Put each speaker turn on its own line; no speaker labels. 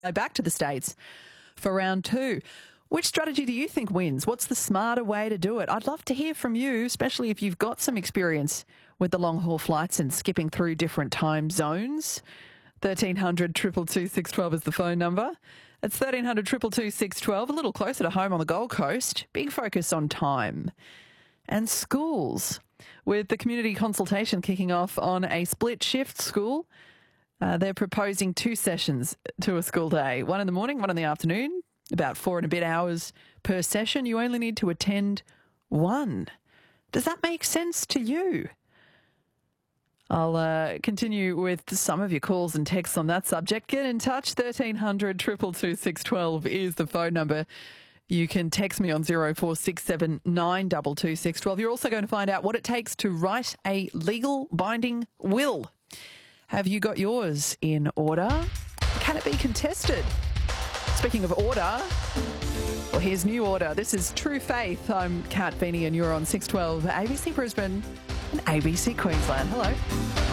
back to the States for round two. Which strategy do you think wins? What's the smarter way to do it? I'd love to hear from you, especially if you've got some experience with the long-haul flights and skipping through different time zones. 1300 222 612 is the phone number. It's 1300 222 612, a little closer to home on the Gold Coast. Big focus on time. And schools, with the community consultation kicking off on a split shift school. They're proposing 2 sessions to a school day, one in the morning, one in the afternoon, about 4 and a bit hours per session. You only need to attend one. Does that make sense to you? I'll continue with some of your calls and texts on that subject. Get in touch. 1300 222 612 is the phone number. You can text me on 0467 922 612. You're also going to find out what it takes to write a legal binding will. Have you got yours in order? Can it be contested? Speaking of order, well, here's New Order. This is True Faith. I'm Kat Feeney and you're on 612 ABC Brisbane and ABC Queensland. Hello.